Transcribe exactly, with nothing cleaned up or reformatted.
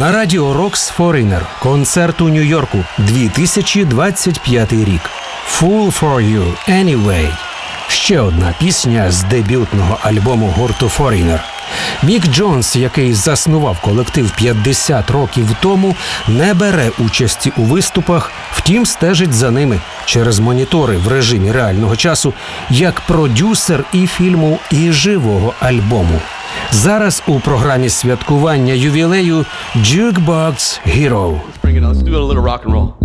На радіо Rocks Foreigner. Концерт у Нью-Йорку. дві тисячі двадцять п'ятий рік. Fool for you anyway. Ще одна пісня з дебютного альбому гурту Foreigner. Мік Джонс, який заснував колектив п'ятдесят років тому, не бере участі у виступах, втім стежить за ними через монітори в режимі реального часу, як продюсер і фільму, і живого альбому. Зараз у програмі святкування ювілею Jukebox Hero. Let's bring it on. Let's do a little rock and roll.